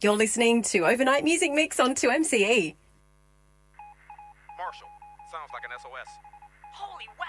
You're listening to Overnight Music Mix on 2MCE. Marshall, sounds like an SOS. Holy